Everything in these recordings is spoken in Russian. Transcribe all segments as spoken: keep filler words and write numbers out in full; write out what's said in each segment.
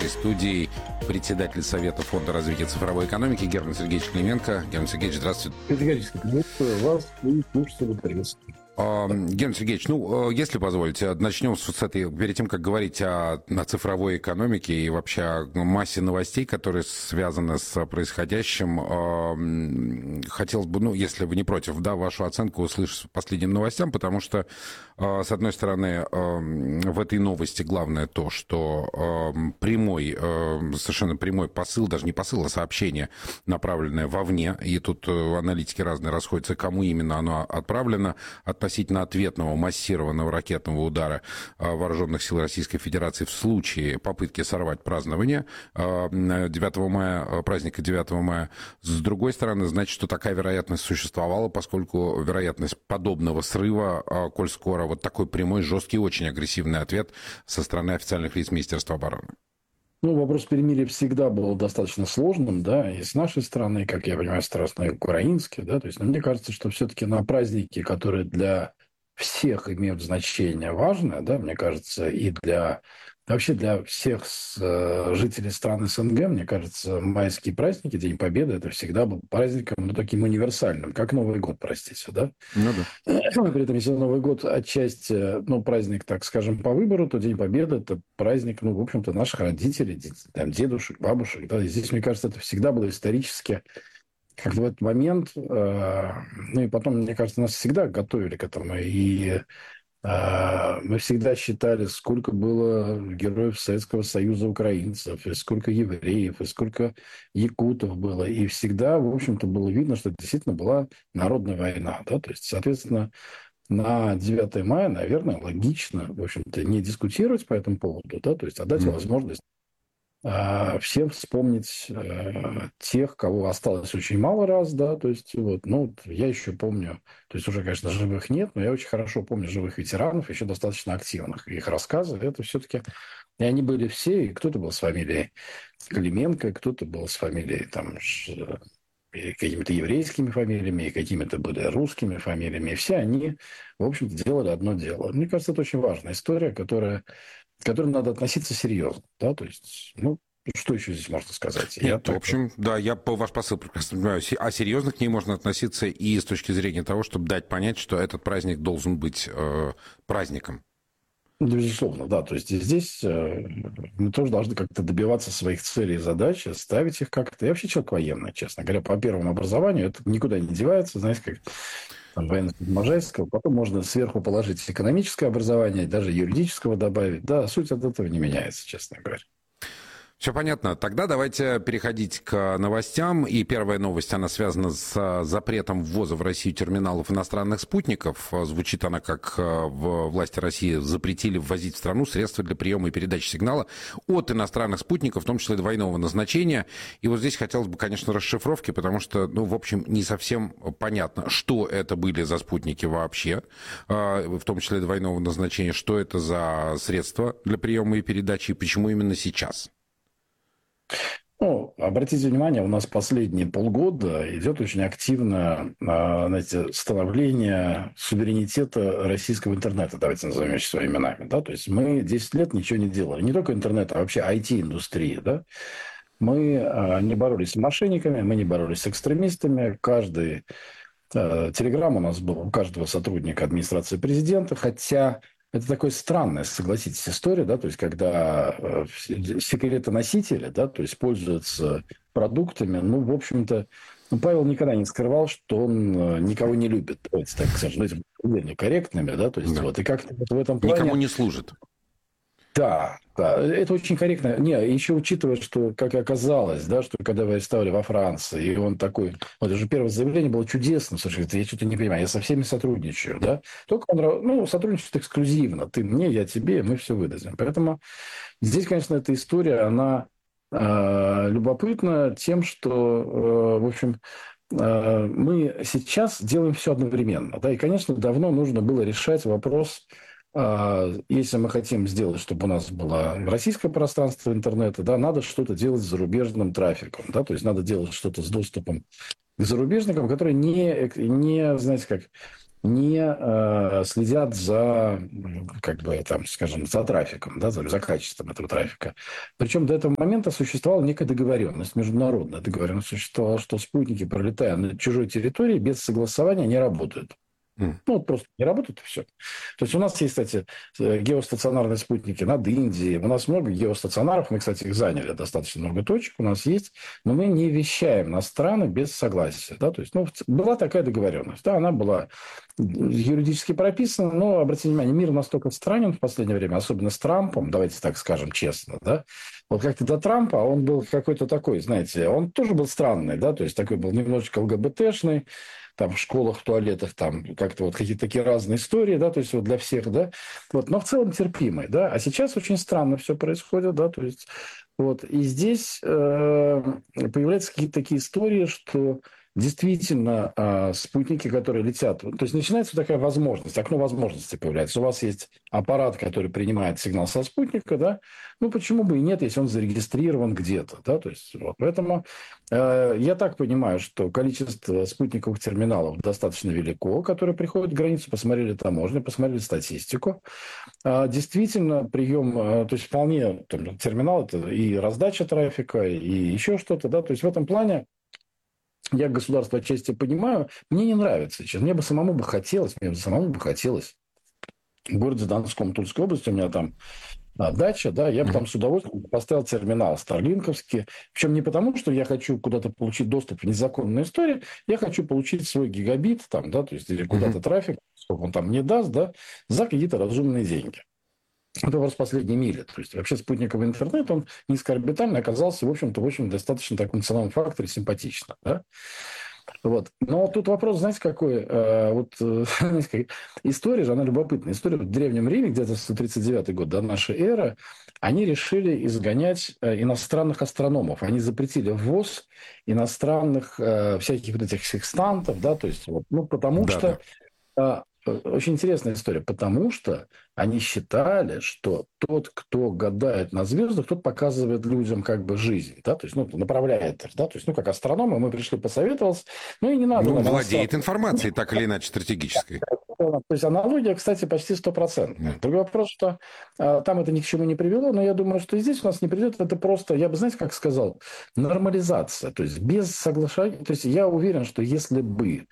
нашей студии председатель Совета Фонда развития цифровой экономики Герман Сергеевич Клименко. Герман Сергеевич, здравствуйте. Категорически приветствую вас и слушателей приветствую. Герман Сергеевич, ну, если позволите, начнем с этой, перед тем, как говорить о, о цифровой экономике и вообще о массе новостей, которые связаны с происходящим. Хотелось бы, ну, если вы не против, да, вашу оценку услышать по последним новостям, потому что, с одной стороны, в этой новости главное то, что прямой, совершенно прямой посыл, даже не посыл, а сообщение, направленное вовне, и тут аналитики разные расходятся, кому именно оно отправлено, относительно ответного массированного ракетного удара вооруженных сил Российской Федерации в случае попытки сорвать празднование девятого мая, праздника девятого мая. С другой стороны, значит, что такая вероятность существовала, поскольку вероятность подобного срыва, коль скоро вот такой прямой, жесткий, очень агрессивный ответ со стороны официальных лиц Министерства обороны. Ну, вопрос перемирия всегда был достаточно сложным, да, и с нашей стороны, как я понимаю, с стороны украинской, да, то есть, но мне кажется, что все-таки на праздники, которые для всех имеют значение важное, да, мне кажется, и для вообще для всех э, жителей стран СНГ, мне кажется, майские праздники, День Победы, это всегда был праздником, ну, таким универсальным, как Новый год, простите, да. Ну да. При этом, если Новый год отчасти, ну, праздник, так скажем, по выбору, то День Победы – это праздник, ну, в общем-то, наших родителей, там, дедушек, бабушек, да, и здесь, мне кажется, это всегда было исторически как-то в этот момент, э, ну, и потом, мне кажется, нас всегда готовили к этому, и мы всегда считали, сколько было героев Советского Союза украинцев, и сколько евреев, и сколько якутов было. И всегда, в общем-то, было видно, что это действительно была народная война. Да? То есть, соответственно, на девятое мая, наверное, логично, в общем-то, не дискутировать по этому поводу, да? То есть отдать mm. возможность всем вспомнить э, тех, кого осталось очень мало раз, да, то есть вот, ну, я еще помню, то есть уже, конечно, живых нет, но я очень хорошо помню живых ветеранов, еще достаточно активных. Их рассказы, это все-таки, и они были все, и кто-то был с фамилией Клименко, кто-то был с фамилией, там, какими-то еврейскими фамилиями, и какими-то были русскими фамилиями, и все они, в общем-то, делали одно дело. Мне кажется, это очень важная история, которая к которым надо относиться серьезно, да, то есть, ну, что еще здесь можно сказать? Нет, я в общем, так... да, я по ваш посыл прекрасно понимаю, а серьезно к ней можно относиться и с точки зрения того, чтобы дать понять, что этот праздник должен быть э, праздником. Безусловно, да, то есть здесь э, мы тоже должны как-то добиваться своих целей и задач, ставить их как-то. Я вообще человек военный, честно говоря, по первому образованию, это никуда не девается, знаете, как... Там, военно-Можайского, потом можно сверху положить экономическое образование, даже юридического добавить. Да, суть от этого не меняется, честно говоря. Все понятно. Тогда давайте переходить к новостям. И первая новость, она связана с запретом ввоза в Россию терминалов иностранных спутников. Звучит она как в власти России запретили ввозить в страну средства для приема и передачи сигнала от иностранных спутников, в том числе двойного назначения. И вот здесь хотелось бы, конечно, расшифровки, потому что, ну, в общем, не совсем понятно, что это были за спутники вообще, в том числе двойного назначения, что это за средства для приема и передачи, и почему именно сейчас. Ну, обратите внимание, у нас последние полгода идет очень активно, знаете, становление суверенитета российского интернета, давайте назовем вещи своими именами, да, то есть мы десять лет ничего не делали, не только интернета, а вообще ай ти-индустрии, да, мы не боролись с мошенниками, мы не боролись с экстремистами, каждый телеграм у нас был у каждого сотрудника администрации президента, хотя... Это такая странная, согласитесь, история, да, то есть когда э, секретоносители, да, то есть пользуются продуктами, ну, в общем-то, ну, Павел никогда не скрывал, что он э, никого не любит, давайте так скажем, ну, корректными, да, то есть да. Вот, и как-то вот в этом плане... Никому не служит. Да, да, это очень корректно. Не, еще учитывая, что, как оказалось, да, что когда вы арестовали во Франции, и он такой... Вот это же первое заявление было чудесным, слушай, я что-то не понимаю, я со всеми сотрудничаю, да? Только он, ну, сотрудничает эксклюзивно. Ты мне, я тебе, мы все выдадим. Поэтому здесь, конечно, эта история, она э, любопытна тем, что, э, в общем... Мы сейчас делаем все одновременно. Да? И, конечно, давно нужно было решать вопрос... Если мы хотим сделать, чтобы у нас было российское пространство интернета, да, надо что-то делать с зарубежным трафиком. Да, то есть надо делать что-то с доступом к зарубежникам, которые не, не знаете как, не э, следят за, как бы, там, скажем, за трафиком, да, за, за качеством этого трафика. Причем до этого момента существовала некая договоренность, международная договоренность существовала, что спутники, пролетая на чужой территории, без согласования не работают. Mm. Ну, вот просто не работает, и все. То есть у нас есть, кстати, геостационарные спутники над Индией. У нас много геостационаров. Мы, кстати, их заняли достаточно много точек. У нас есть. Но мы не вещаем на страны без согласия. Да? То есть, ну, была такая договоренность. Да? Она была юридически прописана. Но, обратите внимание, мир настолько странен в последнее время, особенно с Трампом, давайте так скажем честно. Да? Вот как-то до Трампа он был какой-то такой, знаете, он тоже был странный. Да? То есть такой был немножечко ЛГБТшный. Там в школах, в туалетах, там как-то вот какие-то такие разные истории, да, то есть вот для всех, да, вот, но в целом терпимый, да, а сейчас очень странно все происходит, да, то есть вот, и здесь э, появляются какие-то такие истории, что действительно э, спутники, которые летят, то есть начинается такая возможность, окно возможностей появляется, у вас есть аппарат, который принимает сигнал со спутника, да, ну почему бы и нет, если он зарегистрирован где-то, да, то есть вот, поэтому э, я так понимаю, что количество спутниковых терминалов достаточно велико, которые приходят к границе, посмотрели таможню, посмотрели статистику, а, действительно прием, э, то есть вполне там, терминал это и раздача трафика, и еще что-то, да, то есть в этом плане я государство отчасти понимаю, мне не нравится, честно. Мне бы самому бы хотелось, мне бы самому бы хотелось в городе Донском, Тульской области, у меня там а, дача, да, я бы там с удовольствием поставил терминал старлинковский. Причем не потому, что я хочу куда-то получить доступ в незаконную историю, я хочу получить свой гигабит, там, да, то есть или куда-то трафик, сколько он там мне даст, да, за какие-то разумные деньги. Это вопрос последней мили. То есть вообще спутниковый интернет, он низкоорбитальный оказался, в общем-то, в общем, достаточно таком ценовом факторе симпатично. Да? Вот. Но тут вопрос, знаете, какой? Э, вот э, история же, она любопытная. История в Древнем Риме, где-то сто тридцать девятый год до нашей эры, они решили изгонять э, иностранных астрономов. Они запретили ввоз иностранных э, всяких вот этих секстантов, да, то есть, вот, ну, потому Да, что... да. Очень интересная история, потому что они считали, что тот, кто гадает на звездах, тот показывает людям как бы жизнь, да, то есть, ну, направляет их, да, то есть, ну, как астрономы, мы пришли посоветоваться, ну, и не надо... Ну, нам владеет иностран... информацией, так или иначе, стратегической. То есть аналогия, кстати, почти стопроцентная. Да. Другой вопрос, что а, там это ни к чему не привело, но я думаю, что и здесь у нас не придет. Это просто, я бы, знаете, как сказал, нормализация. То есть без соглашения. То есть я уверен, что если бы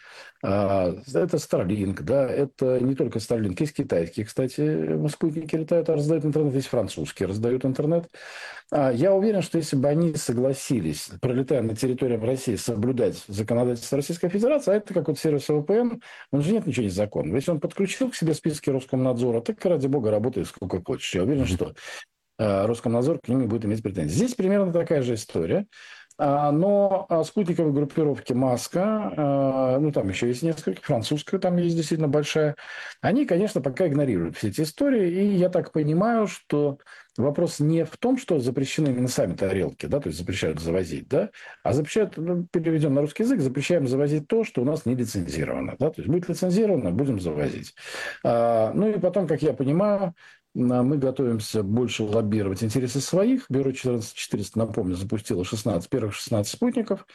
а, это Starlink, да, это не только Starlink, есть китайские, кстати, спутники летают, а раздают интернет, есть французские, раздают интернет. А, я уверен, что если бы они согласились, пролетая на территории России, соблюдать законодательство Российской Федерации, а это как вот сервис вэ пэ эн, он же нет ничего незаконного. Если он подключил к себе списки Роскомнадзора, так, ради бога, работай сколько хочешь. Я уверен, что э, Роскомнадзор к ним будет иметь претензии. Здесь примерно такая же история. А, но а, спутниковые группировки Маска, а, ну, там еще есть несколько, французская там есть действительно большая, они, конечно, пока игнорируют все эти истории. И я так понимаю, что вопрос не в том, что запрещены именно сами тарелки, да, то есть запрещают завозить, да, а запрещают, ну, переведем на русский язык, запрещаем завозить то, что у нас не лицензировано, да, то есть будет лицензировано, будем завозить. А, ну и потом, как я понимаю, мы готовимся больше лоббировать интересы своих. Бюро четырнадцать четыреста, напомню, запустило шестнадцать, первых шестнадцать спутников,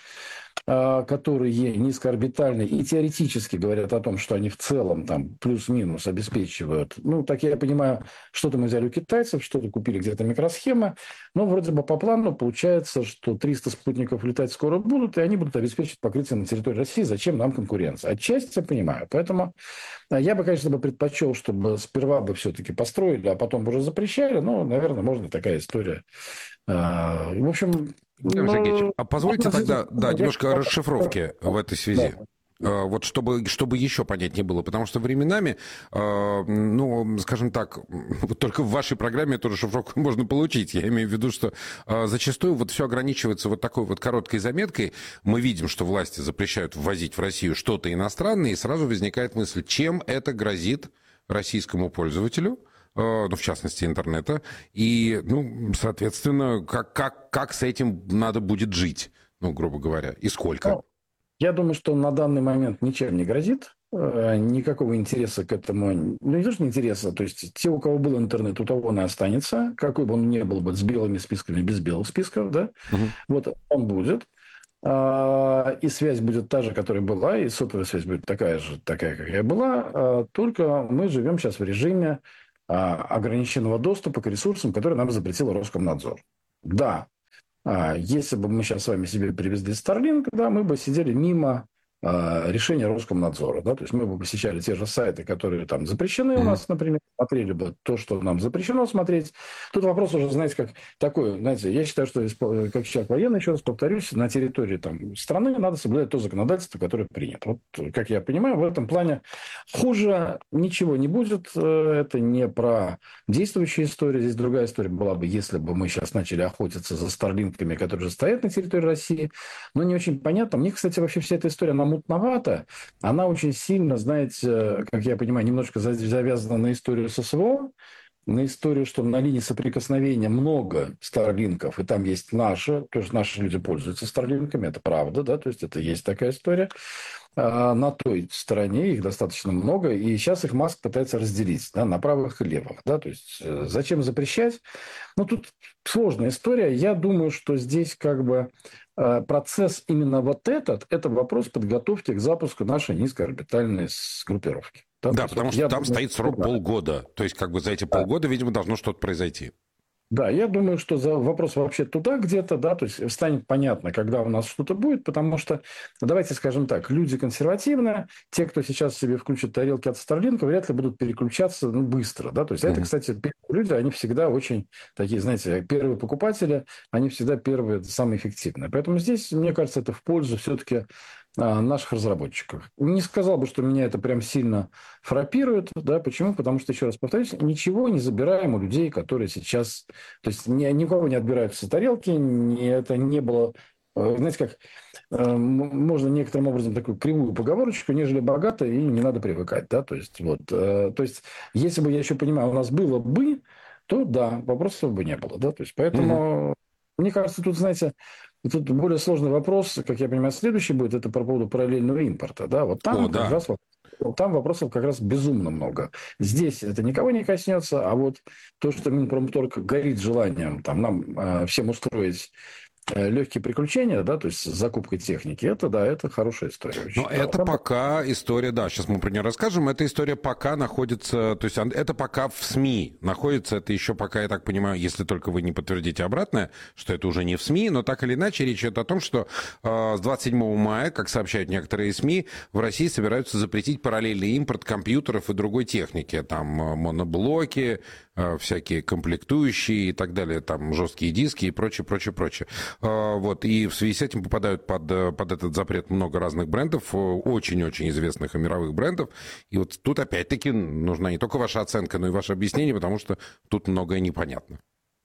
которые низкоорбитальные и теоретически говорят о том, что они в целом там плюс-минус обеспечивают. Ну, так я понимаю, что-то мы взяли у китайцев, что-то купили где-то микросхемы. Но вроде бы по плану получается, что триста спутников летать скоро будут, и они будут обеспечивать покрытие на территории России. Зачем нам конкуренция? Отчасти я понимаю. Поэтому я бы, конечно, бы предпочел, чтобы сперва бы все-таки построили, а потом уже запрещали. Но, наверное, можно такая история. В общем... Владимир Сергеевич, а позвольте тогда, да, немножко я... расшифровки в этой связи. Да. Вот чтобы, чтобы еще понятнее было, потому что временами, ну, скажем так, вот только в вашей программе эту расшифровку можно получить. Я имею в виду, что зачастую вот все ограничивается вот такой вот короткой заметкой. Мы видим, что власти запрещают ввозить в Россию что-то иностранное, и сразу возникает мысль, чем это грозит российскому пользователю, ну, в частности, интернета, и, ну, соответственно, как, как, как с этим надо будет жить, ну, грубо говоря, и сколько? Ну, я думаю, что на данный момент ничем не грозит, никакого интереса к этому, ну, не то, что интереса, то есть те, у кого был интернет, у того он и останется, какой бы он ни был бы, с белыми списками, без белых списков, да, угу. Вот он будет. А, и связь будет та же, которая была, и сотовая связь будет такая же, такая, какая была, а, только мы живем сейчас в режиме а, ограниченного доступа к ресурсам, которые нам запретил Роскомнадзор. Да, а, если бы мы сейчас с вами себе привезли Starlink, да, мы бы сидели мимо а, решения Роскомнадзора. Да? То есть мы бы посещали те же сайты, которые там запрещены у Мгм. нас, например, смотрели бы то, что нам запрещено смотреть. Тут вопрос уже, знаете, как такой, знаете, я считаю, что испо- как человек военный, еще раз повторюсь, на территории там, страны надо соблюдать то законодательство, которое принято. Вот, как я понимаю, в этом плане хуже ничего не будет. Э, Это не про действующую историю. Здесь другая история была бы, если бы мы сейчас начали охотиться за старлинками, которые уже стоят на территории России. Но не очень понятно. Мне, кстати, вообще вся эта история, она мутновата. Она очень сильно, знаете, как я понимаю, немножко завязана на историю ССО, на историю, что на линии соприкосновения много старлинков, и там есть наши, то есть наши люди пользуются старлинками, это правда, да, то есть это есть такая история. А на той стороне их достаточно много, и сейчас их Маск пытается разделить, да, на правых и левых, да, то есть э, зачем запрещать? Ну, тут сложная история. Я думаю, что здесь как бы э, процесс именно вот этот, это вопрос подготовки к запуску нашей низкоорбитальной с- группировки. Да, то Да, есть вот потому что я там думаю, стоит что срок да. полгода. То есть как бы за эти Да. полгода, видимо, должно что-то произойти. Да, я думаю, что за вопрос вообще туда где-то, да, то есть станет понятно, когда у нас что-то будет, потому что, ну, давайте скажем так, люди консервативные, те, кто сейчас себе включит тарелки от Старлинка, вряд ли будут переключаться ну, быстро, да, то есть это, Мгм. кстати, первые люди, они всегда очень такие, знаете, первые покупатели, они всегда первые, самые эффективные. Поэтому здесь, мне кажется, это в пользу все-таки а, наших разработчиков. Не сказал бы, что меня это прям сильно фрапирует, да, почему? Потому что, еще раз повторюсь, ничего не забираем у людей, которые сейчас то есть ни, никого не отбираются тарелки, не, это не было... э, Знаете, как э, м- можно некоторым образом такую кривую поговорочку, нежели богато, и не надо привыкать. Да? То, есть, вот, э, то есть, если бы, я еще понимаю, у нас было бы, то да, вопросов бы не было. Да? То есть, Мгм. поэтому, мне кажется, тут, знаете, тут более сложный вопрос, как я понимаю, следующий будет, это по поводу параллельного импорта. Да? Вот О, там как да. раз вот вот там вопросов как раз безумно много. Здесь это никого не коснется, а вот то, что Минпромторг горит желанием там, нам э, всем устроить э, легкие приключения, да, то есть с закупкой техники, это, да, это хорошая история Но очень. Да, это там пока история, да, сейчас мы про нее расскажем, эта история пока находится, то есть он- это пока в СМИ находится, это еще пока, я так понимаю, если только вы не подтвердите обратное, что это уже не в СМИ, но так или иначе речь идет о том, что э, с двадцать седьмого мая, как сообщают некоторые СМИ, в России собираются запретить параллельный импорт компьютеров и другой техники, там э, моноблоки, э, всякие комплектующие и так далее, там жесткие диски и прочее, прочее, прочее. Э, вот, и в связи с этим попадают под, э, под этот запрет много разных брендов, э, очень-очень известных и мировых брендов. И вот тут опять-таки нужна не только ваша оценка, но и ваше объяснение, потому что тут многое непонятно.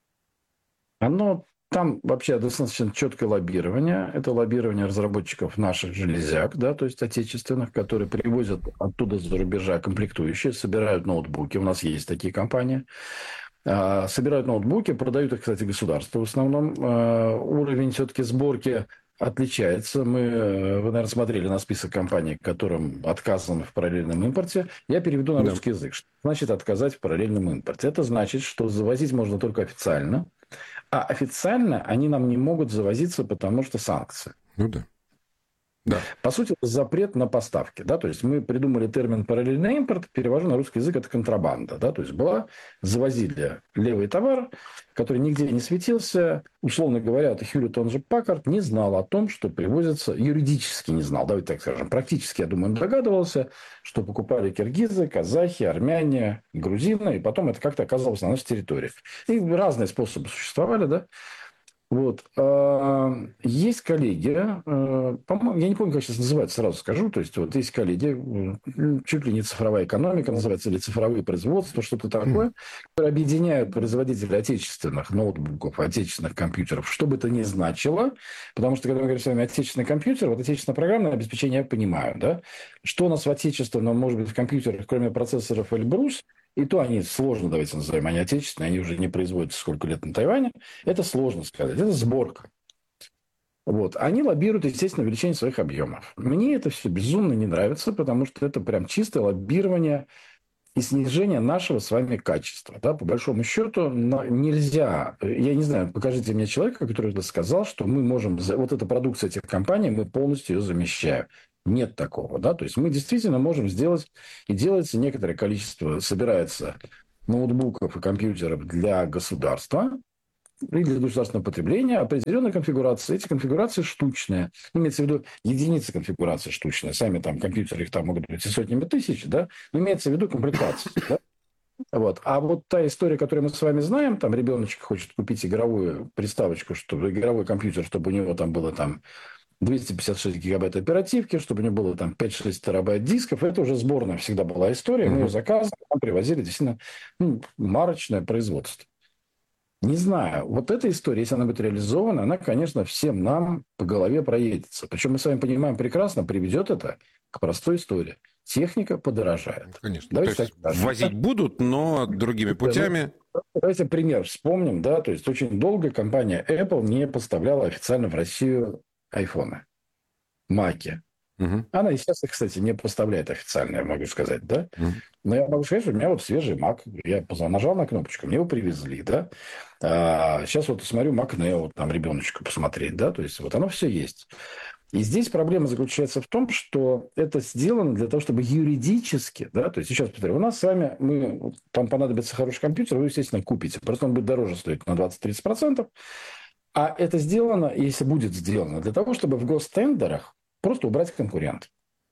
оно там вообще достаточно четкое лоббирование. Это лоббирование разработчиков наших железяк, да, то есть отечественных, которые привозят оттуда с-за рубежа комплектующие, собирают ноутбуки. У нас есть такие компании. А, собирают ноутбуки, продают их, кстати, государству в основном. А, уровень все-таки сборки отличается. Мы, э, вы, наверное, смотрели на список компаний, которым отказано в параллельном импорте. Я переведу на Да. русский язык. Что значит отказать в параллельном импорте? Это значит, что завозить можно только официально, а официально они нам не могут завозиться, потому что санкции. Ну да. Да. По сути, это запрет на поставки. Да? То есть мы придумали термин параллельный импорт, перевожу на русский язык, это контрабанда. Да? То есть была, завозили левый товар, который нигде не светился. Условно говоря, это Хьюлетт, он же Паккард, не знал о том, что привозится, юридически не знал, давайте так скажем. Практически, я думаю, он догадывался, что покупали киргизы, казахи, армяне, грузины, и потом это как-то оказалось на нашей территории. И разные способы существовали, да. Вот. А, есть коллеги, э, по-моему, я не помню, как сейчас называется, сразу скажу, то есть вот есть коллеги, м, чуть ли не цифровая экономика, называется, или цифровые производства, что-то такое, которые объединяют производителей отечественных ноутбуков, отечественных компьютеров, что бы это ни значило, потому что, когда мы говорим с вами отечественный компьютер, вот отечественное программное обеспечение я понимаю, да, что у нас в отечественном, может быть, в компьютерах, кроме процессоров Эльбрус, и то они сложно, давайте назовем, они отечественные, они уже не производятся сколько лет на Тайване, это сложно сказать. Это сборка. Вот. Они лоббируют, естественно, увеличение своих объемов. Мне это все безумно не нравится, потому что это прям чистое лоббирование и снижение нашего с вами качества. Да? По большому счету нельзя, я не знаю, покажите мне человека, который это сказал, что мы можем, вот эта продукция этих компаний, мы полностью ее замещаем. Нет такого. Да? То есть мы действительно можем сделать, и делается некоторое количество, собирается ноутбуков и компьютеров для государства, и для государственного потребления определенной конфигурации. Эти конфигурации штучные. Имеется в виду единицы конфигурации штучные. Сами там компьютеры, их там могут быть и сотнями тысяч, да? Но имеется в виду комплектация. Да? Вот. А вот та история, которую мы с вами знаем, там ребеночек хочет купить игровую приставочку, чтобы игровой компьютер, чтобы у него там было там двести пятьдесят шесть гигабайт оперативки, чтобы у него было там пять-шесть терабайт дисков. Это уже сборная всегда была история. Мы ее заказывали, нам привозили действительно ну, марочное производство. Не знаю. Вот эта история, если она будет реализована, она, конечно, всем нам по голове проедется. Причем мы с вами понимаем прекрасно, приведет это к простой истории. Техника подорожает. Конечно. Давайте то есть так, ввозить да? будут, но другими путями. Давайте пример вспомним. Да? То есть очень долго компания Apple не поставляла официально в Россию айфоны, маки. Угу. Она и сейчас, кстати, не поставляет официально, я могу сказать, да. Угу. Но я могу сказать, что у меня вот свежий Mac. Я нажал на кнопочку, мне его привезли, да. А сейчас вот смотрю Mac Neo, там ребеночку посмотреть, да. То есть вот оно все есть. И здесь проблема заключается в том, что это сделано для того, чтобы юридически, да, то есть сейчас, повторю, у нас с вами, мы, там понадобится хороший компьютер, вы, естественно, купите. Просто он будет дороже стоить на двадцать-тридцать процентов. А это сделано, если будет сделано, для того, чтобы в гостендерах просто убрать конкурента.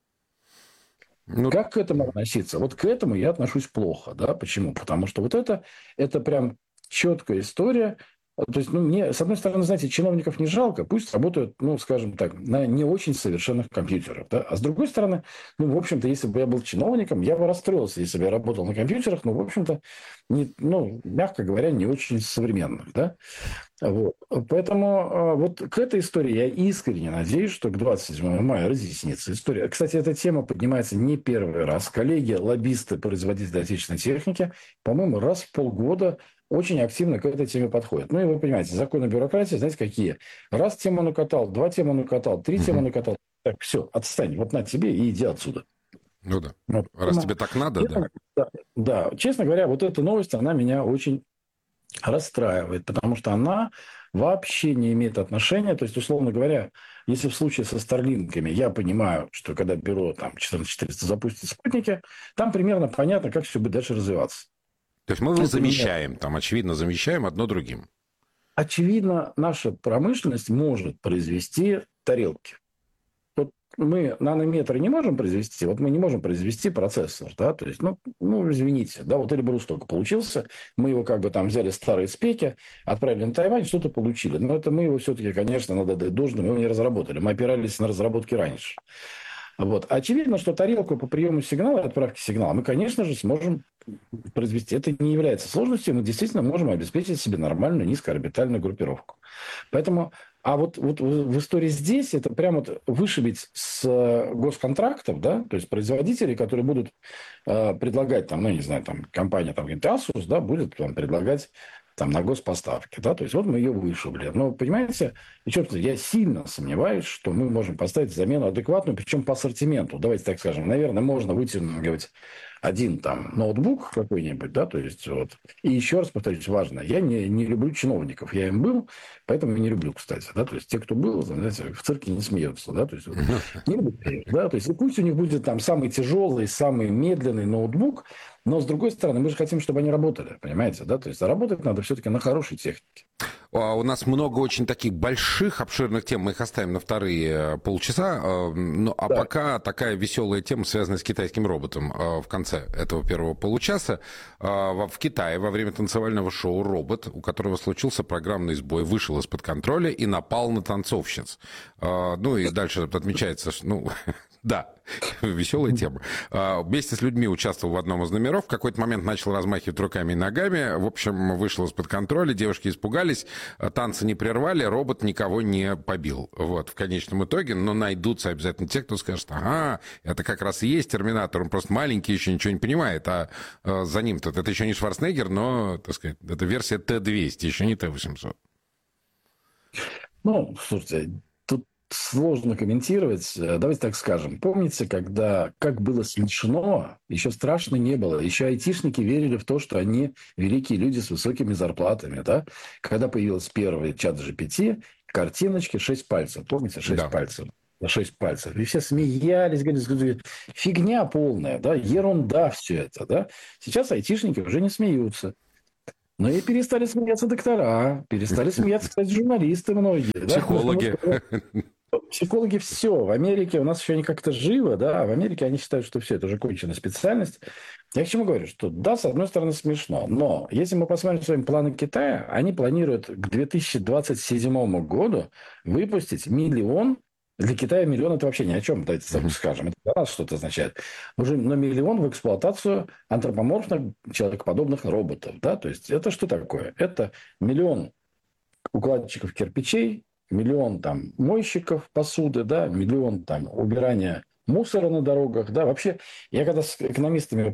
Ну, как к этому относиться? Вот к этому я отношусь плохо. Да? Почему? Потому что вот это, это прям четкая история. То есть, ну, мне, с одной стороны, знаете, чиновников не жалко, пусть работают, ну, скажем так, на не очень совершенных компьютерах. Да? А с другой стороны, ну, в общем-то, если бы я был чиновником, я бы расстроился, если бы я работал на компьютерах, ну, в общем-то, не, ну, мягко говоря, не очень современных. Да? Вот. Поэтому вот к этой истории я искренне надеюсь, что к двадцать седьмому мая разъяснится история. Кстати, эта тема поднимается не первый раз. Коллеги, лоббисты, производители отечественной техники, по-моему, раз в полгода очень активно к этой теме подходят. Ну, и вы понимаете, законы бюрократии, знаете, какие? Раз тему накатал, два тему накатал, три темы накатал. Так, все, отстань, вот на тебе и иди отсюда. Ну да. Вот. Раз тебе так надо, честно, да. да. Да, честно говоря, вот эта новость, она меня очень расстраивает, потому что она вообще не имеет отношения. То есть, условно говоря, если в случае со старлинками я понимаю, что когда бюро там четырнадцать четыреста запустит спутники, там примерно понятно, как все будет дальше развиваться. То есть мы его замещаем, там, очевидно, замещаем одно другим. Очевидно, наша промышленность может произвести тарелки. Вот мы нанометры не можем произвести, вот мы не можем произвести процессор, да, то есть, ну, ну извините, да, вот Эльбрус только получился, мы его как бы там взяли старые спеки, отправили на Тайвань, что-то получили, но это мы его все-таки, конечно, надо дать должное, мы его не разработали, мы опирались на разработки раньше. Вот. Очевидно, что тарелку по приему сигнала и отправке сигнала мы, конечно же, сможем произвести. Это не является сложностью, мы действительно можем обеспечить себе нормальную низкоорбитальную группировку. Поэтому, а вот, вот в истории здесь это прямо вот вышибить с госконтрактов, да, то есть производителей, которые будут э, предлагать, там, ну, не знаю, там, компания, там, Asus, да, будет там, предлагать там, на госпоставки, да, то есть вот мы ее вышибли. Но, понимаете, еще раз, я сильно сомневаюсь, что мы можем поставить замену адекватную, причем по ассортименту. Давайте так скажем, наверное, можно вытянуть один там ноутбук какой-нибудь, да, то есть вот. И еще раз повторюсь, важно, я не, не люблю чиновников, я им был, поэтому не люблю, кстати, да, то есть те, кто был, знаете, в цирке не смеются, да, то есть вот, не люблю, да, то есть и пусть у них будет там самый тяжелый, самый медленный ноутбук, но с другой стороны, мы же хотим, чтобы они работали, понимаете, да, то есть заработать надо все-таки на хорошей технике. У нас много очень таких больших, обширных тем, мы их оставим на вторые полчаса. Ну, а да. Пока такая веселая тема, связанная с китайским роботом в конце этого первого получаса. В Китае во время танцевального шоу робот, у которого случился программный сбой, вышел из-под контроля и напал на танцовщиц. Ну и дальше отмечается, что... Ну, да, веселая тема. Вместе с людьми участвовал в одном из номеров. В какой-то момент начал размахивать руками и ногами. В общем, вышел из-под контроля. Девушки испугались. Танцы не прервали. Робот никого не побил. Вот, в конечном итоге. Но найдутся обязательно те, кто скажет, ага, это как раз и есть Терминатор. Он просто маленький, еще ничего не понимает. А за ним-то это еще не Шварценеггер, но, так сказать, это версия Т двести, еще не Т восемьсот. Ну, слушайте... сложно комментировать. Давайте так скажем. Помните, когда как было смешно, еще страшно не было. Еще айтишники верили в то, что они великие люди с высокими зарплатами. Да? Когда появился первый чат джи пи ти, картиночки шесть пальцев. Помните, шесть Да. пальцев? Шесть пальцев. И все смеялись, говорили, фигня полная, да, ерунда все это. Да? Сейчас айтишники уже не смеются. Ну и перестали смеяться доктора, перестали смеяться, кстати, журналисты многие. Психологи. Да? Психологи все. В Америке у нас еще они как-то живы, да, а в Америке они считают, что все, это уже конченая специальность. Я к чему говорю, что да, с одной стороны смешно, но если мы посмотрим с вами планы Китая, они планируют к две тысячи двадцать седьмому году выпустить миллион. Для Китая миллион – это вообще ни о чем, давайте mm-hmm. скажем. Это для нас что-то означает. Уже на миллион в эксплуатацию антропоморфных человекоподобных роботов. Да? То есть это что такое? Это миллион укладчиков кирпичей, миллион там, мойщиков посуды, да? Миллион там, убирания мусора на дорогах. Да? Вообще, я когда с экономистами